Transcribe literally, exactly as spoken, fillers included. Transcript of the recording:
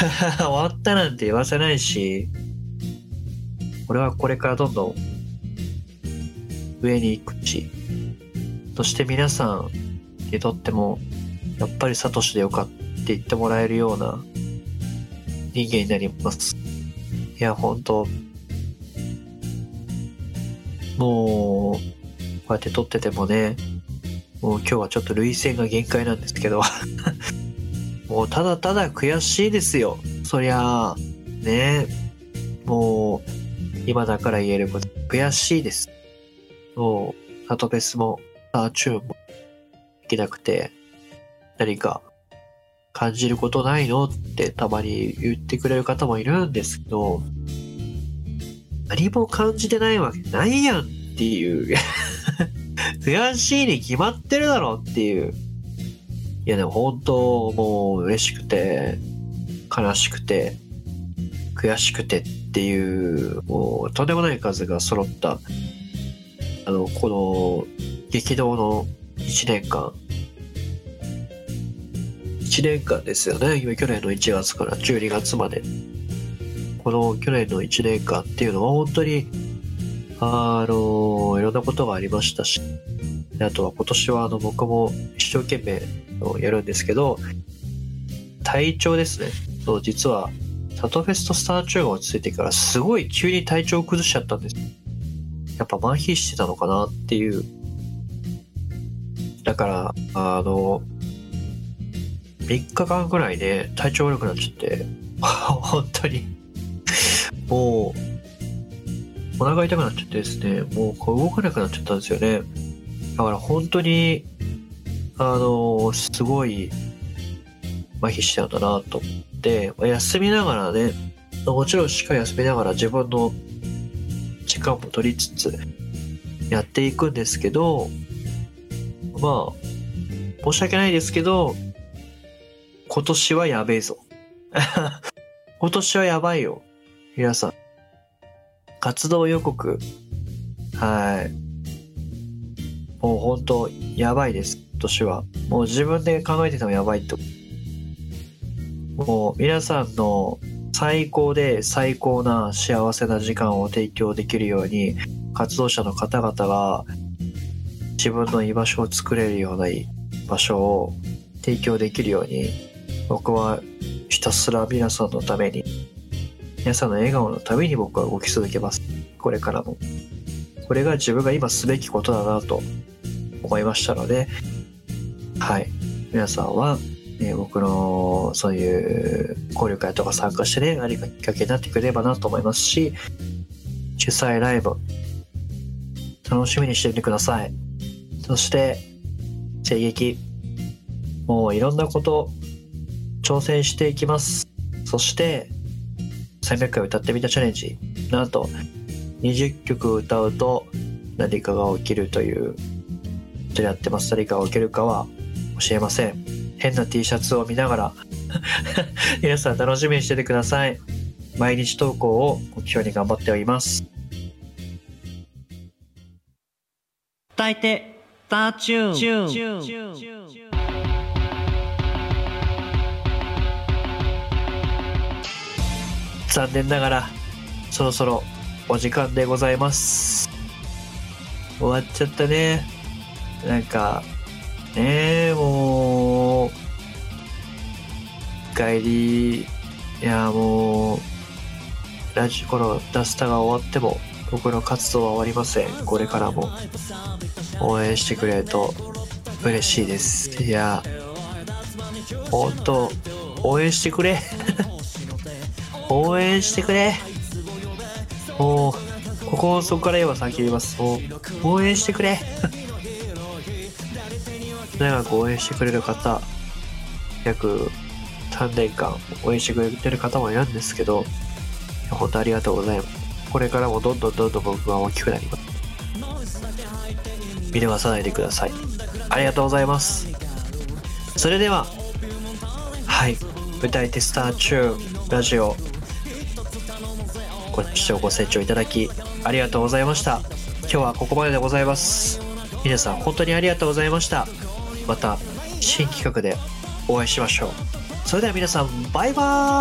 終わったなんて言わせないし、俺はこれからどんどん上に行くし、そして皆さんにとってもやっぱりサトシでよかったって言ってもらえるような人間になります。いや本当もうこうやって撮っててもね、もう今日はちょっと涙腺が限界なんですけどもうただただ悔しいですよ。そりゃあね、もう今だから言えること悔しいです。もうサトフェスもサーチューンもできなくて、何か感じることないのってたまに言ってくれる方もいるんですけど、何も感じてないわけないやんっていう悔しいに決まってるだろっていう。いやでも本当もう嬉しくて悲しくて悔しくてっていう、もうとんでもない数が揃ったあのこの激動のいちねんかんいちねんかんですよね。今去年のいちがつからじゅうにがつまで、この去年のいちねんかんっていうのは本当にあのいろんなことがありましたし、あとは今年はあの僕も一生懸命やるんですけど、体調ですね。そう実はサトフェスとスターチューンが落ち着いてからすごい急に体調を崩しちゃったんです。やっぱ麻痺してたのかなっていう。だからあのみっかかんぐらいで体調悪くなっちゃって本当にもうお腹痛くなっちゃってですね、もうこう動かなくなっちゃったんですよね。だから本当にあのすごい麻痺しちゃうんだなと思って、休みながらね、もちろんしっかり休みながら自分の時間も取りつつやっていくんですけど、まあ申し訳ないですけど今年はやべえぞ今年はやばいよ皆さん。活動予告、はいもう本当やばいです。今年はもう自分で考えててもやばいと。もう皆さんの最高で最高な幸せな時間を提供できるように、活動者の方々が自分の居場所を作れるような場所を提供できるように、僕はひたすら皆さんのために、皆さんの笑顔のために僕は動き続けます。これからもこれが自分が今すべきことだなと思いましたので、はい皆さんは、ね、僕のそういう交流会とか参加してね、何かきっかけになってくれればなと思いますし、主催ライブ楽しみにしていてください。そして声劇、もういろんなこと挑戦していきます。そしてさんびゃっかい歌ってみたチャレンジ、なんとにじゅっきょく歌うと何かが起きるということやってます。何かが起きるかは教えません。変な T シャツを見ながら皆さん楽しみにしててください。毎日投稿を目標に頑張っております。 伝えてターチューン。 残念ながらそろそろお時間でございます。終わっちゃったね。なんかねえ、もう帰り、いやもうラジコのダスタが終わっても僕の活動は終わりません。これからも応援してくれると嬉しいです。いやほんと応援してくれ応援してくれ。もうここそこから言えば先言います。もう応援してくれ長く応援してくれる方、約さんねんかん応援してくれてる方もいるんですけど、本当ありがとうございます。これからもどんどんどんどん僕は大きくなります。見逃さないでください。ありがとうございます。それでははい歌い手スターチューンラジオご視聴ご清聴いただきありがとうございました。今日はここまででございます。皆さん本当にありがとうございました。また新企画でお会いしましょう。それでは皆さんバイバーイ。